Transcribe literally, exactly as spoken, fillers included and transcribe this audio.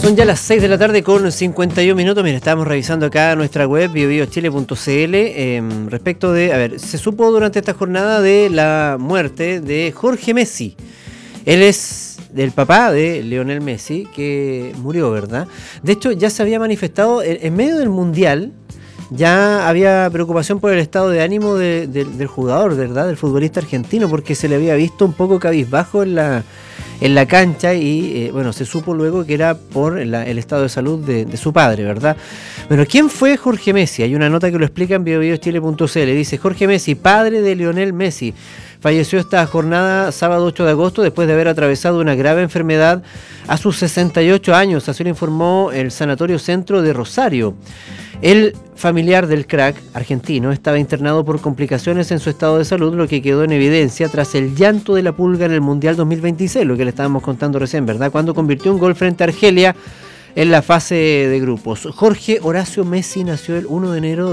Son ya las seis de la tarde con cincuenta y un minutos. Mira, estamos revisando acá nuestra web bio bio chile punto c l eh, respecto de, a ver, se supo durante esta jornada de la muerte de Jorge Messi. Él es del papá de Lionel Messi, que murió, ¿verdad? De hecho, ya se había manifestado en, en medio del Mundial. Ya había preocupación por el estado de ánimo de, de, del jugador, ¿verdad? Del futbolista argentino, porque se le había visto un poco cabizbajo en la, en la cancha y, eh, bueno, se supo luego que era por la, el estado de salud de, de su padre, ¿verdad? Bueno, ¿quién fue Jorge Messi? Hay una nota que lo explica en bio bio chile punto c l. Dice, Jorge Messi, padre de Lionel Messi, falleció esta jornada sábado ocho de agosto después de haber atravesado una grave enfermedad a sus sesenta y ocho años, así lo informó el Sanatorio Centro de Rosario. El familiar del crack argentino estaba internado por complicaciones en su estado de salud, lo que quedó en evidencia tras el llanto de la Pulga en el Mundial dos mil veintiséis, lo que le estábamos contando recién, ¿verdad? Cuando convirtió un gol frente a Argelia en la fase de grupos. Jorge Horacio Messi nació el uno de enero